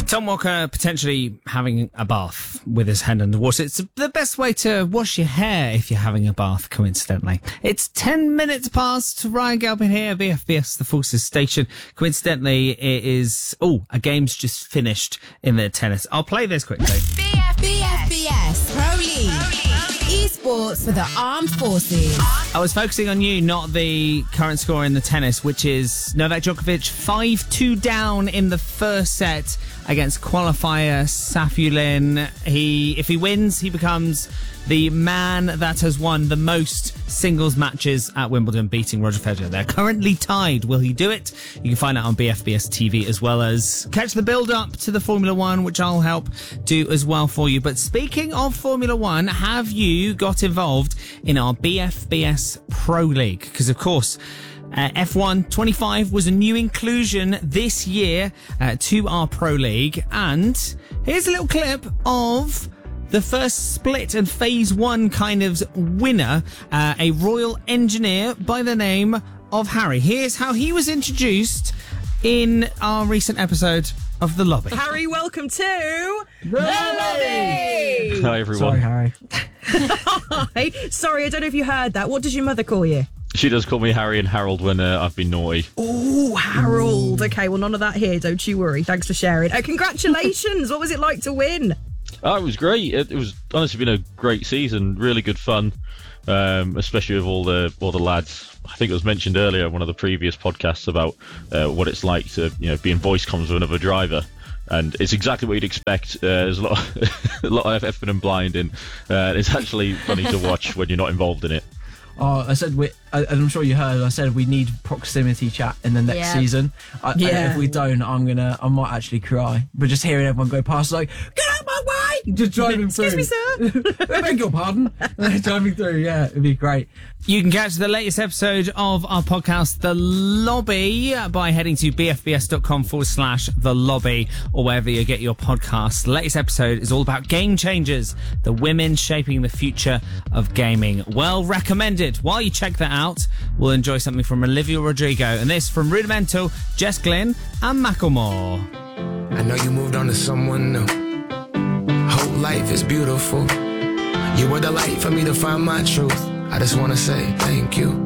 Tom Walker potentially having a bath with his hand under water. It's the best way to wash your hair if you're having a bath, coincidentally. It's 10 minutes past. Ryan Galpin here, BFBS, the Forces Station. Coincidentally, it is... a game's just finished in the tennis. I'll play this quickly. BFBS Pro League. Esports for the Armed Forces. I was focusing on you, not the current score in the tennis, which is Novak Djokovic 5-2 down in the first set against qualifier Safiullin. If he wins, he becomes the man that has won the most singles matches at Wimbledon, beating Roger Federer. They're currently tied. Will he do it? You can find out on BFBS TV, as well as catch the build-up to the Formula One, which I'll help do as well for you. But speaking of Formula One, have you got involved in our BFBS Pro League? Because, of course, F1 25 was a new inclusion this year to our Pro League. And here's a little clip of the first split and phase one kind of winner, a royal engineer by the name of Harry. Here's how he was introduced in our recent episode of The Lobby. Harry, welcome to The Lobby! Hi, everyone. Sorry, Harry. Hi. Sorry, I don't know if you heard that. What does your mother call you? She does call me Harry and Harold when I've been naughty. Oh, Harold. Okay, well, none of that here. Don't you worry. Thanks for sharing. Congratulations. What was it like to win? Oh, it was great. It was honestly been a great season. Really good fun, especially with all the lads. I think it was mentioned earlier in one of the previous podcasts about what it's like to be in voice comms with another driver. And it's exactly what you'd expect. There's a lot of effing and blinding. It's actually funny to watch when you're not involved in it. I said, I'm sure you heard, I said we need proximity chat in the next season. If we don't, I might actually cry. But just hearing everyone go past, like, get out my way! Just driving through. Excuse me, sir. I beg your pardon. Driving through, yeah, it'd be great. You can catch the latest episode of our podcast, The Lobby, by heading to bfbs.com/The Lobby, or wherever you get your podcasts. The latest episode is all about game changers, the women shaping the future of gaming. Well recommended. While you check that out, we'll enjoy something from Olivia Rodrigo, and this from Rudimental, Jess Glynn, and Macklemore. I know you moved on to someone new. Whole life is beautiful. You were the light for me to find my truth. I just want to say thank you.